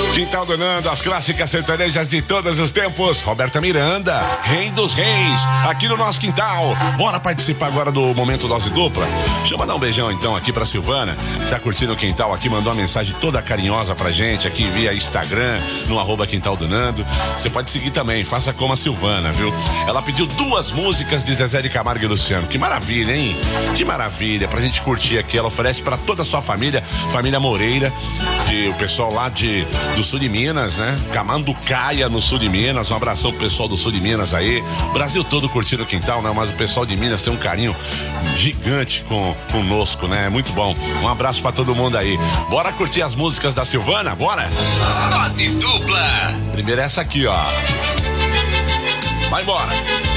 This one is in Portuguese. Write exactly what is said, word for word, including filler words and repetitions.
Quintal do Nando, as clássicas sertanejas de todos os tempos. Roberta Miranda, Rei dos Reis, aqui no nosso quintal. Bora participar agora do Momento Dose Dupla. Deixa eu mandar um beijão então aqui pra Silvana, que tá curtindo o quintal aqui, mandou uma mensagem toda carinhosa pra gente aqui via Instagram, no arroba Quintal do Nando. Você pode seguir também, faça como a Silvana, viu? Ela pediu duas músicas de Zezé de Camargo e Luciano. Que maravilha, hein? Que maravilha, pra gente curtir aqui. Ela oferece pra toda a sua família, família Moreira, que o pessoal lá de, do sul de Minas, né? Camanducaia, no sul de Minas. Um abração pro pessoal do sul de Minas aí. Brasil todo curtindo o quintal, né? Mas o pessoal de Minas tem um carinho gigante com, conosco, né? Muito bom. Um abraço pra todo mundo aí. Bora curtir as músicas da Silvana? Bora? Dose dupla. Primeiro essa aqui, ó. Vai embora.